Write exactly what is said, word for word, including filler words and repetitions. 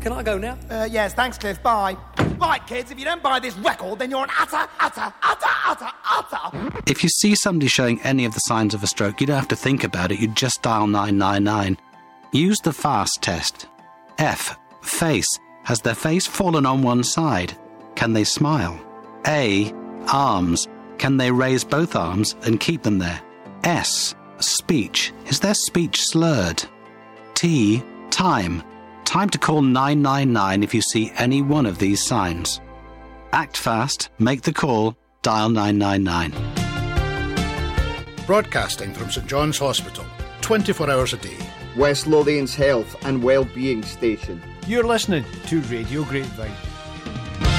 Can I go now? Uh, yes, thanks, Cliff. Bye. Right, kids, if you don't buy this record, then you're an utter, utter, utter, utter, utter... If you see somebody showing any of the signs of a stroke, you don't have to think about it. You just dial nine nine nine. Use the FAST test. F. Face. Has their face fallen on one side? Can they smile? A. Arms. Can they raise both arms and keep them there? S. Speech. Is their speech slurred? T. Time. Time to call nine nine nine if you see any one of these signs. Act fast, make the call, dial nine nine nine. Broadcasting from St John's Hospital, twenty-four hours a day. West Lothian's health and wellbeing station. You're listening to Radio Grapevine.